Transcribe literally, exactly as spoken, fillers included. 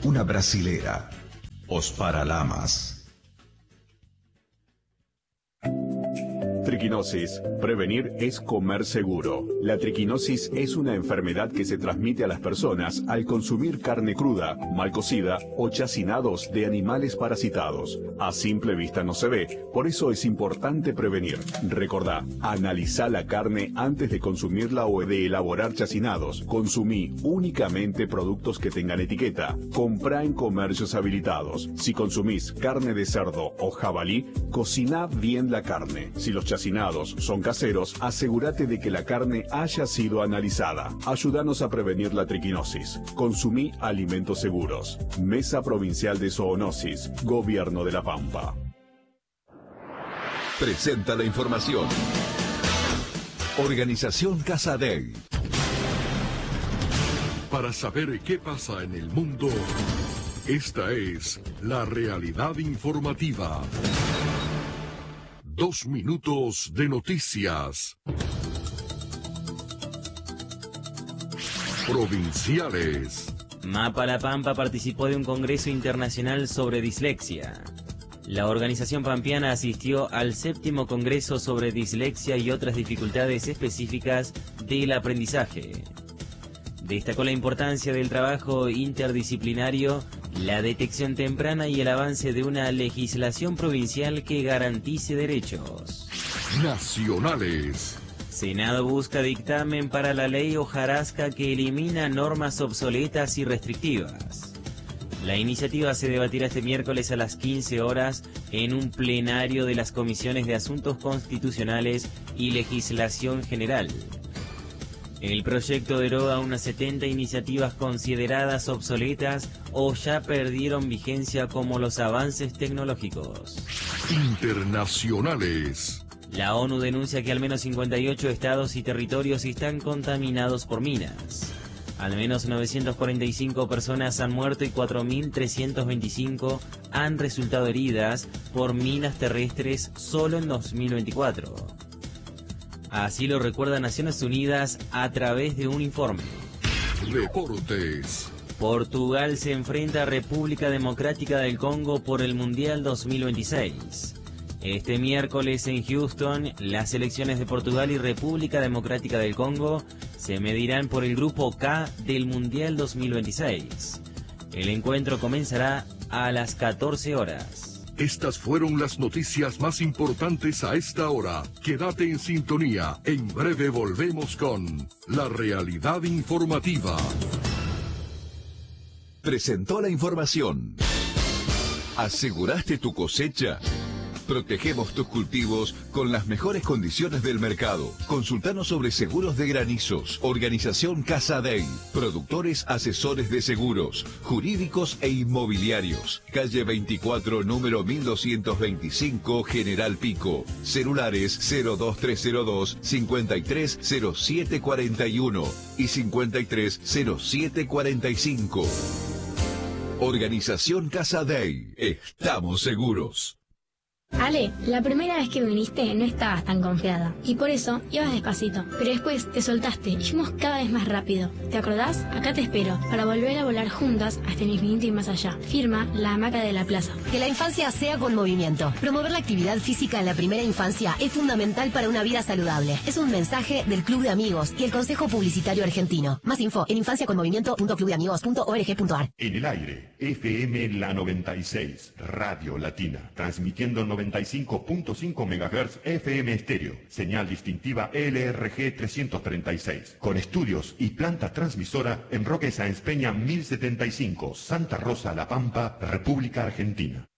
una brasilera. Os Paralamas. Triquinosis. Prevenir es comer seguro. La triquinosis es una enfermedad que se transmite a las personas al consumir carne cruda, mal cocida o chacinados de animales parasitados. A simple vista no se ve, por eso es importante prevenir. Recordá, analizá la carne antes de consumirla o de elaborar chacinados. Consumí únicamente productos que tengan etiqueta. Comprá en comercios habilitados. Si consumís carne de cerdo o jabalí, cociná bien la carne. Si los chacinados son caseros, asegúrate de que la carne haya sido analizada. Ayúdanos a prevenir la triquinosis. Consumí alimentos seguros. Mesa Provincial de Zoonosis, Gobierno de La Pampa. Presenta la información. Organización Casadei. Para saber qué pasa en el mundo, esta es la realidad informativa. Dos minutos de noticias. Provinciales. Mapa La Pampa participó de un congreso internacional sobre dislexia. La organización pampeana asistió al séptimo congreso sobre dislexia y otras dificultades específicas del aprendizaje. Destacó la importancia del trabajo interdisciplinario, la detección temprana y el avance de una legislación provincial que garantice derechos. Nacionales. Senado busca dictamen para la ley hojarasca que elimina normas obsoletas y restrictivas. La iniciativa se debatirá este miércoles a las quince horas en un plenario de las Comisiones de Asuntos Constitucionales y Legislación General. El proyecto deroga unas setenta iniciativas consideradas obsoletas o ya perdieron vigencia, como los avances tecnológicos. Internacionales. La ONU denuncia que al menos cincuenta y ocho estados y territorios están contaminados por minas. Al menos novecientas cuarenta y cinco personas han muerto y cuatro mil trescientas veinticinco han resultado heridas por minas terrestres solo en dos mil veinticuatro. Así lo recuerda Naciones Unidas a través de un informe. Deportes. Portugal se enfrenta a República Democrática del Congo por el Mundial dos mil veintiséis. Este miércoles en Houston, las selecciones de Portugal y República Democrática del Congo se medirán por el Grupo K del Mundial dos mil veintiséis. El encuentro comenzará a las catorce horas. Estas fueron las noticias más importantes a esta hora. Quédate en sintonía. En breve volvemos con la realidad informativa. Presentó la información. ¿Aseguraste tu cosecha? Protegemos tus cultivos con las mejores condiciones del mercado. Consultanos sobre seguros de granizos. Organización Casadei. Productores asesores de seguros, jurídicos e inmobiliarios. Calle veinticuatro, número mil doscientos veinticinco, General Pico. Celulares cero dos tres cero dos, cincuenta y tres cero siete cuarenta y uno y cincuenta y tres cero siete cuarenta y cinco. Organización Casadei. Estamos seguros. Ale, la primera vez que viniste no estabas tan confiada y por eso ibas despacito, pero después te soltaste y fuimos cada vez más rápido. ¿Te acordás? Acá te espero para volver a volar juntas hasta el infinito y más allá. Firma La Hamaca de la Plaza. Que la infancia sea con movimiento. Promover la actividad física en la primera infancia es fundamental para una vida saludable. Es un mensaje del Club de Amigos y el Consejo Publicitario Argentino. Más info en infancia con movimiento punto club de amigos punto org punto ar. En el aire, F M La noventa y seis, Radio Latina, transmitiendo noventa y cinco punto cinco megahertz F M estéreo, señal distintiva L R G trescientos treinta y seis, con estudios y planta transmisora en Roque Sáenz Peña mil setenta y cinco, Santa Rosa, La Pampa, República Argentina.